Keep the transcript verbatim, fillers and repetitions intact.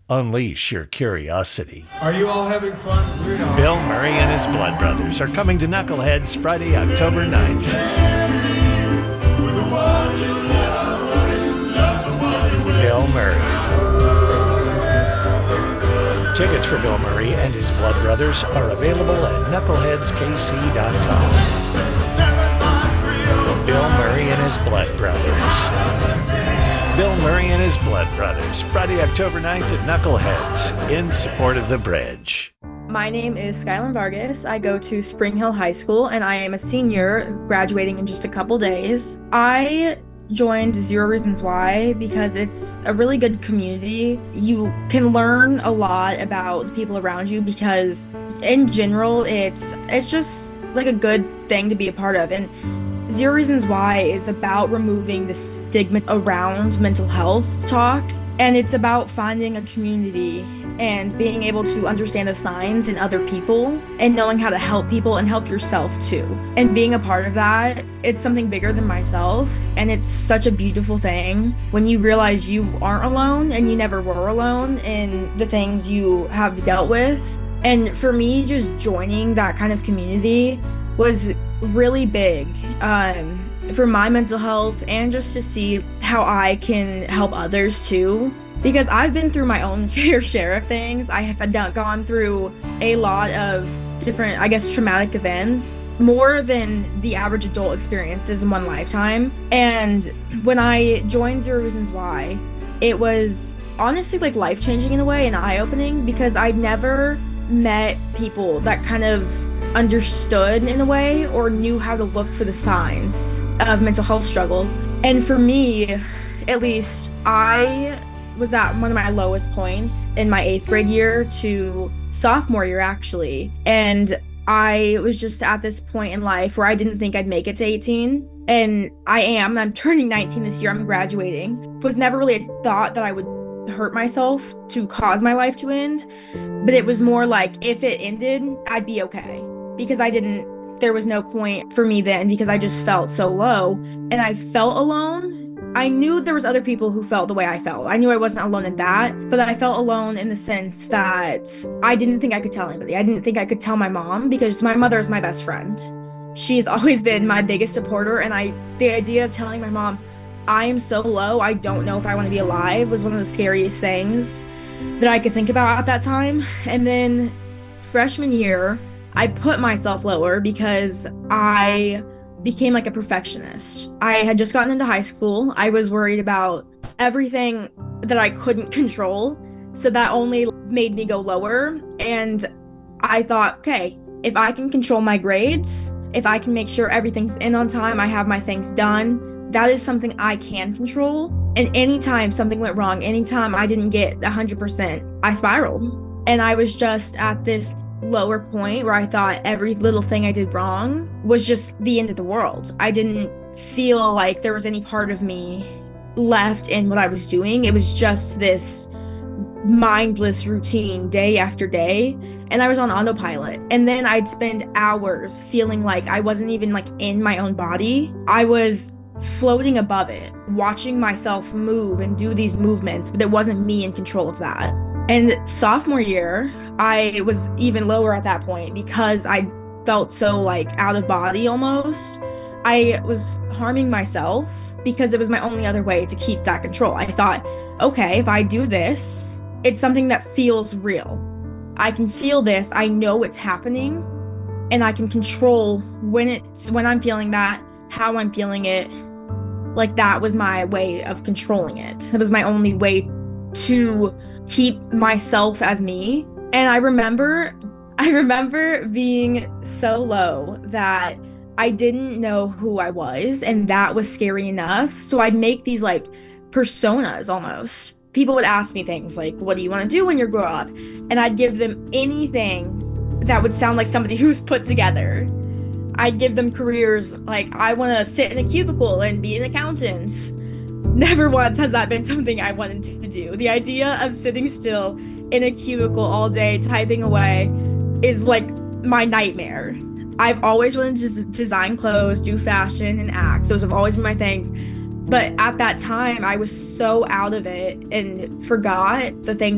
Unleash your curiosity. Are you all having fun? We are. Bill Murray and his Blood Brothers are coming to Knuckleheads Friday, October ninth. Bill Murray. Tickets for Bill Murray and his Blood Brothers are available at knuckleheads k c dot com. Bill Murray and his Blood Brothers. Bill Murray and his Blood Brothers, Friday, October ninth at Knuckleheads, in support of the bridge. My name is Skylin Vargas. I go to Spring Hill High School, and I am a senior, graduating in just a couple days. I joined Zero Reasons Why because it's a really good community. You can learn a lot about the people around you because, in general, it's it's just like a good thing to be a part of. And Zero Reasons Why is about removing the stigma around mental health talk, and it's about finding a community and being able to understand the signs in other people and knowing how to help people and help yourself too. And being a part of that, it's something bigger than myself, and it's such a beautiful thing when you realize you aren't alone and you never were alone in the things you have dealt with. And for me, just joining that kind of community was really big um, for my mental health, and just to see how I can help others too. Because I've been through my own fair share of things. I have done, gone through a lot of different, I guess, traumatic events, more than the average adult experiences in one lifetime. And when I joined Zero Reasons Why, it was honestly like life-changing in a way and eye-opening, because I'd never met people that kind of understood in a way or knew how to look for the signs of mental health struggles. And for me, at least, I was at one of my lowest points in my eighth grade year to sophomore year, actually. And I was just at this point in life where I didn't think I'd make it to eighteen. And I am. I'm turning nineteen this year. I'm graduating. It was never really a thought that I would hurt myself to cause my life to end. But it was more like, if it ended, I'd be okay. Because I didn't, there was no point for me then, because I just felt so low and I felt alone. I knew there was other people who felt the way I felt. I knew I wasn't alone in that, but I felt alone in the sense that I didn't think I could tell anybody. I didn't think I could tell my mom, because my mother is my best friend. She's always been my biggest supporter, and I, the idea of telling my mom, I am so low, I don't know if I want to be alive, was one of the scariest things that I could think about at that time. And then freshman year, I put myself lower because I became like a perfectionist. I had just gotten into high school. I was worried about everything that I couldn't control. So that only made me go lower. And I thought, okay, if I can control my grades, if I can make sure everything's in on time, I have my things done, that is something I can control. And anytime something went wrong, anytime I didn't get one hundred percent, I spiraled. And I was just at this lower point where I thought every little thing I did wrong was just the end of the world. I didn't feel like there was any part of me left in what I was doing. It was just this mindless routine day after day, and I was on autopilot. And then I'd spend hours feeling like I wasn't even like in my own body. I was floating above it, watching myself move and do these movements, but it wasn't me in control of that. And sophomore year, I was even lower at that point because I felt so like out of body almost. I was harming myself because it was my only other way to keep that control. I thought, okay, if I do this, it's something that feels real. I can feel this, I know it's happening, and I can control when it's when I'm feeling that, how I'm feeling it. Like, that was my way of controlling it. It was my only way to keep myself as me. And I remember, I remember being so low that I didn't know who I was, and that was scary enough. So I'd make these like personas almost. People would ask me things like, what do you want to do when you grow up? And I'd give them anything that would sound like somebody who's put together. I'd give them careers like, I want to sit in a cubicle and be an accountant. Never once has that been something I wanted to do. The idea of sitting still in a cubicle all day typing away is like my nightmare. I've always wanted to design clothes, do fashion, and act. Those have always been my things. But at that time, I was so out of it and forgot the things